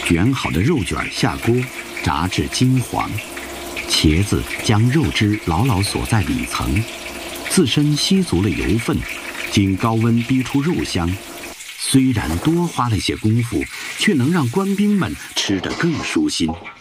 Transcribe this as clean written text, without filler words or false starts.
卷好的肉卷下锅，炸至金黄。茄子将肉汁牢牢锁在里层，自身吸足了油分，经高温逼出肉香。虽然多花了些功夫，却能让官兵们吃得更舒心。